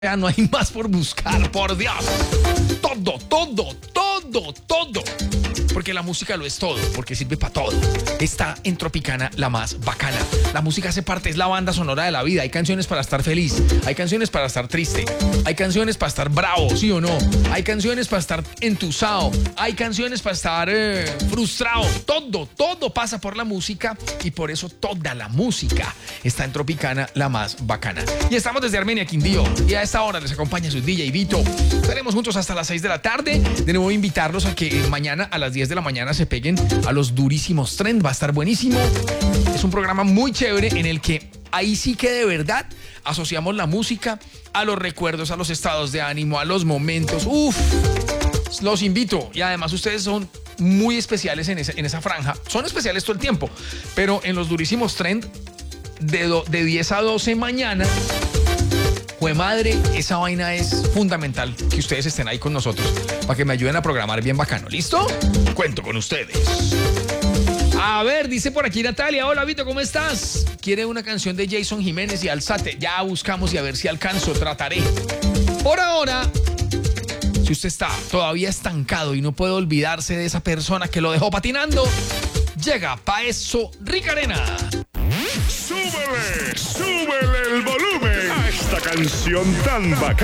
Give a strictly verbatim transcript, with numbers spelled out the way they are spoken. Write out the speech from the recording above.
Ya no hay más por buscar, por Dios. Todo, todo, todo, todo. Porque la música lo es todo, porque sirve para todo. Está en Tropicana, la más bacana. La música hace parte, es la banda sonora de la vida. Hay canciones para estar feliz, hay canciones para estar triste, hay canciones para estar bravo, ¿sí o no? Hay canciones para estar entusado, hay canciones para estar eh, frustrado. Todo, todo pasa por la música y por eso toda la música está en Tropicana, la más bacana. Y estamos desde Armenia, Quindío. Y a esta hora les acompaña su D J Vito. Estaremos juntos hasta las seis de la tarde. De nuevo invitarlos a que mañana a las diez de la mañana se peguen a los durísimos trend. Va a estar buenísimo. Es un programa muy chévere en el que ahí sí que de verdad asociamos la música a los recuerdos, a los estados de ánimo, a los momentos. Uf, los invito. Y además ustedes son muy especiales en esa, en esa franja. Son especiales todo el tiempo, pero en los durísimos trend de, do, de diez a doce mañana, jue madre, esa vaina es fundamental que ustedes estén ahí con nosotros para que me ayuden a programar bien bacano. ¿Listo? Cuento con ustedes. A ver, dice por aquí Natalia. Hola, Vito, ¿cómo estás? Quiere una canción de Jason Jiménez y Alzate. Ya buscamos y a ver si alcanzo. Trataré. Por ahora, si usted está todavía estancado y no puede olvidarse de esa persona que lo dejó patinando, llega pa' eso Ricarena. ¡Súbele! ¡Súbele el volumen a esta canción tan bacana!